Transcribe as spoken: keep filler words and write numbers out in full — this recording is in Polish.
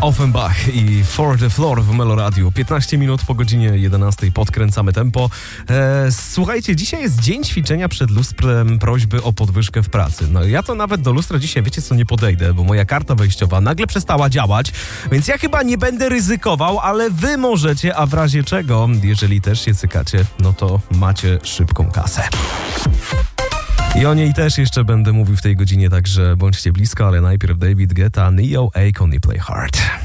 Offenbach i For the Floor w Meloradiu. piętnaście minut po godzinie jedenastej podkręcamy tempo. E, słuchajcie, dzisiaj jest dzień ćwiczenia przed lustrem, prośby o podwyżkę w pracy. No ja to nawet do lustra dzisiaj, wiecie co, nie podejdę, bo moja karta wejściowa nagle przestała działać, więc ja chyba nie będę ryzykował, ale wy możecie, a w razie czego, jeżeli też się cykacie, no to macie szybką kasę. I o niej też jeszcze będę mówił w tej godzinie, także bądźcie blisko, ale najpierw David Guetta, Neo, Akon i Play Hard.